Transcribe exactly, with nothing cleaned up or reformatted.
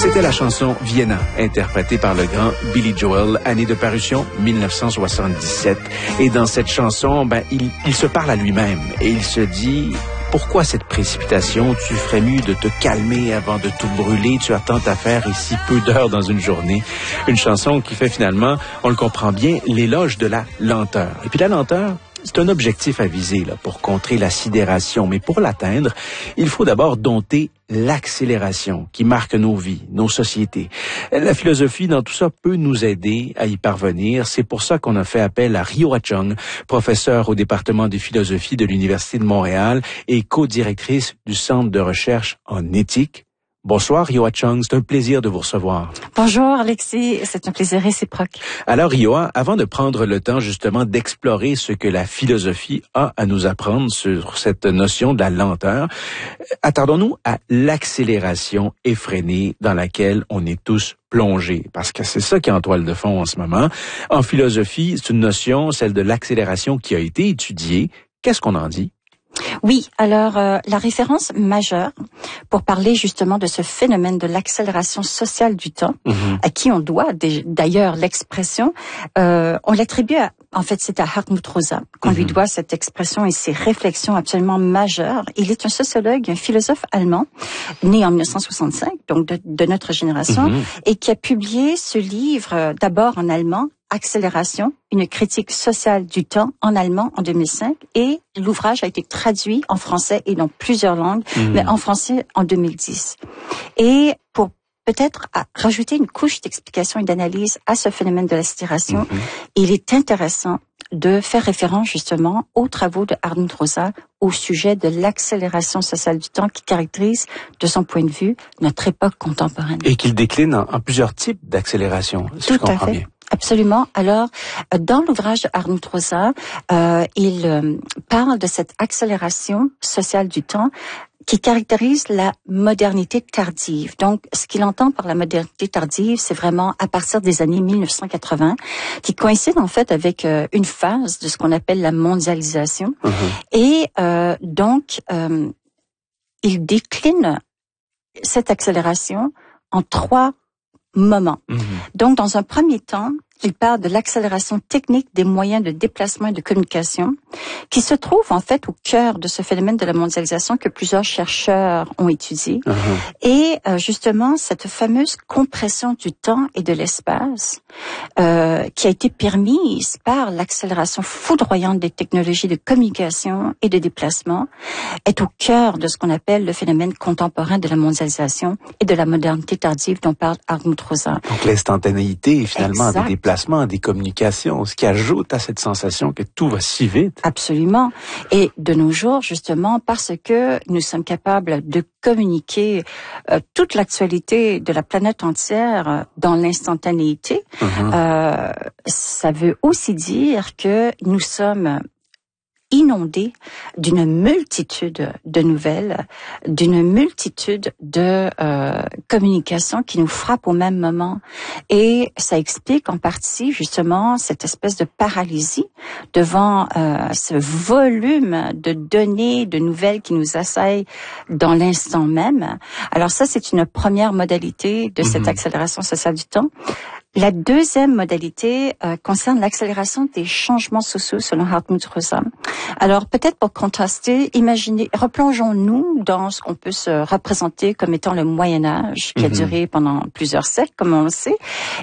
C'était la chanson Vienna, interprétée par le grand Billy Joel, année de parution mille neuf cent soixante-dix-sept. Et dans cette chanson, ben, il, il se parle à lui-même et il se dit... Pourquoi cette précipitation? Tu ferais mieux de te calmer avant de tout brûler. Tu as tant à faire et si peu d'heures dans une journée. Une chanson qui fait finalement, on le comprend bien, l'éloge de la lenteur. Et puis la lenteur, c'est un objectif à viser là, pour contrer la sidération. Mais pour l'atteindre, il faut d'abord dompter l'accélération qui marque nos vies, nos sociétés. La philosophie dans tout ça peut nous aider à y parvenir. C'est pour ça qu'on a fait appel à Ryoa Chung, professeure au département de philosophie de l'Université de Montréal et co-directrice du Centre de recherche en éthique. Bonsoir Ryoa Chung, c'est un plaisir de vous recevoir. Bonjour Alexis, c'est un plaisir réciproque. Alors Ryoa, avant de prendre le temps justement d'explorer ce que la philosophie a à nous apprendre sur cette notion de la lenteur, attardons-nous à l'accélération effrénée dans laquelle on est tous plongés, parce que c'est ça qui est en toile de fond en ce moment. En philosophie, c'est une notion, celle de l'accélération, qui a été étudiée. Qu'est-ce qu'on en dit? Oui, alors euh, la référence majeure pour parler justement de ce phénomène de l'accélération sociale du temps, mmh. à qui on doit d'ailleurs l'expression, euh, on l'attribue à, en fait c'est à Hartmut Rosa qu'on mmh. lui doit cette expression et ces réflexions absolument majeures. Il est un sociologue, un philosophe allemand, né en mille neuf cent soixante-cinq, donc de, de notre génération, mmh. et qui a publié ce livre euh, d'abord en allemand, Accélération, une critique sociale du temps en allemand en deux mille cinq et l'ouvrage a été traduit en français et dans plusieurs langues, mmh. mais en français en deux mille dix. Et pour peut-être rajouter une couche d'explication et d'analyse à ce phénomène de l'accélération, mmh. il est intéressant de faire référence justement aux travaux de Hartmut Rosa au sujet de l'accélération sociale du temps qui caractérise, de son point de vue, notre époque contemporaine. Et qu'il décline en, en plusieurs types d'accélération, si Tout je comprends à fait. bien. Absolument. Alors, dans l'ouvrage de Hartmut Rosa, euh, il euh, parle de cette accélération sociale du temps qui caractérise la modernité tardive. Donc, ce qu'il entend par la modernité tardive, c'est vraiment à partir des années mille neuf cent quatre-vingts, qui coïncide en fait avec euh, une phase de ce qu'on appelle la mondialisation. Mmh. Et euh, donc, euh, il décline cette accélération en trois moments. Mmh. Donc, dans un premier temps, il parle de l'accélération technique des moyens de déplacement et de communication, qui se trouve en fait au cœur de ce phénomène de la mondialisation que plusieurs chercheurs ont étudié. Uh-huh. Et euh, justement, cette fameuse compression du temps et de l'espace, euh, qui a été permise par l'accélération foudroyante des technologies de communication et de déplacement, est au cœur de ce qu'on appelle le phénomène contemporain de la mondialisation et de la modernité tardive dont parle Hartmut Rosa. Donc l'instantanéité finalement exact. des déplacements, des communications, ce qui ajoute à cette sensation que tout va si vite. Absolument. Et de nos jours, justement, parce que nous sommes capables de communiquer euh, toute l'actualité de la planète entière dans l'instantanéité, mm-hmm. euh, ça veut aussi dire que nous sommes inondés d'une multitude de nouvelles, d'une multitude de euh, communications qui nous frappent au même moment. Et ça explique en partie justement cette espèce de paralysie devant euh, ce volume de données, de nouvelles qui nous assaillent dans l'instant même. Alors ça, c'est une première modalité de cette mmh. accélération sociale du temps. La deuxième modalité euh, concerne l'accélération des changements sociaux selon Hartmut Rosa. Alors peut-être pour contraster, imaginez, replongeons-nous dans ce qu'on peut se représenter comme étant le Moyen Âge, qui a mm-hmm. duré pendant plusieurs siècles, comme on le sait.